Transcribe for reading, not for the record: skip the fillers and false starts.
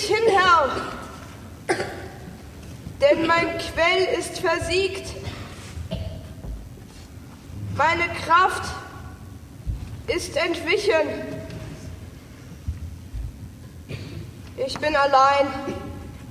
dich hin, Herr, denn mein Quell ist versiegt. Meine Kraft ist entwichen. Ich bin allein.